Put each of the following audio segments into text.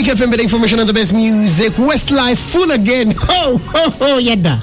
Freak FM, better information on the best music. Westlife full again. Yada.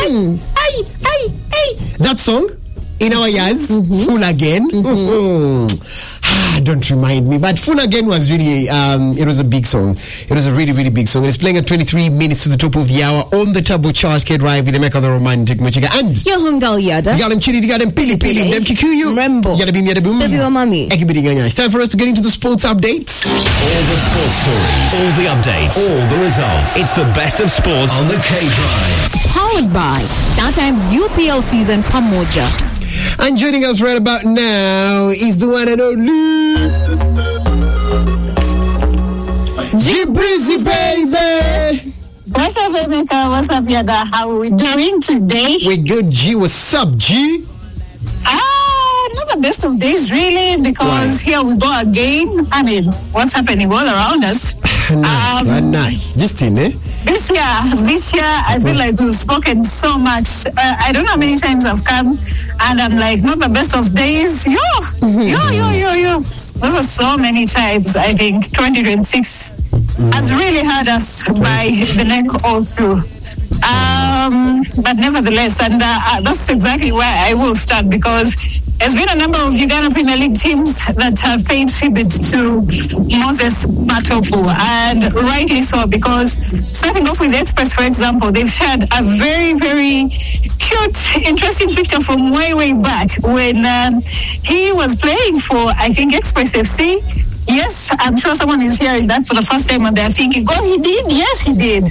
Hey. That song in our ears, full again. Don't remind me, but full again was really it was a big song. It was a really, really big song. It's playing at 23 minutes to the top of the hour on the turbocharged K Drive with the Mecca the Romantic Machiga and Yahungal Yada. Yalam Chili, Yalam Pili Pili, Dem Kikuyu, Rembo, Yada Bim Yada Boom, Baby Mami. It's time for us to get into the sports updates. All the sports stories, all the updates, all the results. It's the best of sports on the K Drive. Powered by StarTimes UPL season Pamoja. And joining us right about now is the one and only G Breezy, baby. What's up, Emeka? What's up, Yada? How are we doing today? We good, G. What's up, G? Not the best of days, really, because here we go again. I mean, what's happening all around us? Nice. This thing, eh? This year, I feel like we've spoken so much. I don't know how many times I've come, and I'm like, not the best of days. Yo. Those are so many times. I think 2026 has really had us by the neck all through. But nevertheless, and that's exactly where I will start, because there's been a number of Uganda Premier League teams that have paid tribute to Moses Matopu, and rightly so, because starting off with Express, for example, they've shared a very, very cute, interesting picture from way back when he was playing for, I think, Express FC. Yes, I'm sure someone is hearing that for the first time and they're thinking, God, he did? Yes, he did.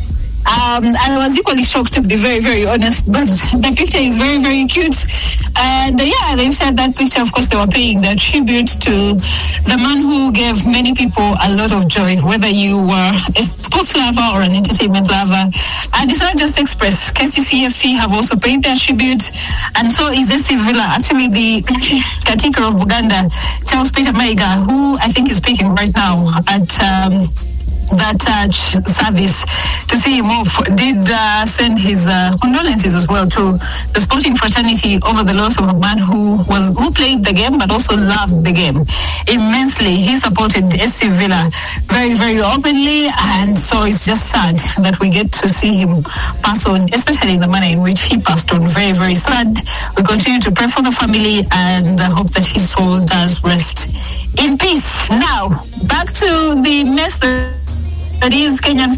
I was equally shocked, to be very, very honest, but the picture is very, very cute. And they've shared that picture. Of course, they were paying their tribute to the man who gave many people a lot of joy, whether you were a sports lover or an entertainment lover. And it's not just Express. KCCFC have also paid their tribute, and so is SC Villa. Actually, the caretaker of Buganda, Charles Peter Maiga, who I think is speaking right now at that service to see him off, did send his condolences as well to the sporting fraternity over the loss of a man who played the game but also loved the game immensely. He supported SC Villa very, very openly, and so it's just sad that we get to see him pass on, especially in the manner in which he passed on. Very, very sad. We continue to pray for the family and hope that his soul does rest in peace. Now, back to the mess that is Kenyan.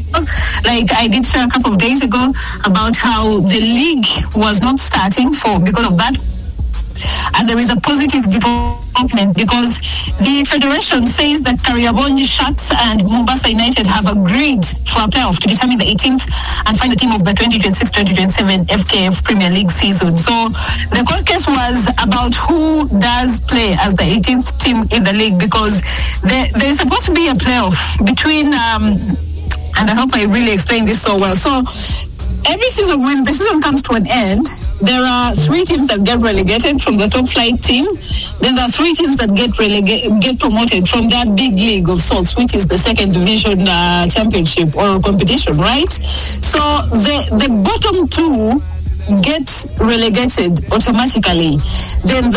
Like I did share a couple of days ago about how the league was not starting because of that. And there is a positive development, because the federation says that Kariobangi Sharks and Mombasa United have agreed for a playoff to determine the 18th and final team of the 2026-2027 FKF Premier League season. So the court case was about who does play as the 18th team in the league, because there is supposed to be a playoff between, and I hope I really explained this so well. So every season, when the season comes to an end, there are 3 teams that get relegated from the top flight team. Then there are 3 teams that get promoted from that big league of sorts, which is the second division championship or competition, right? So the bottom 2 get relegated automatically. Then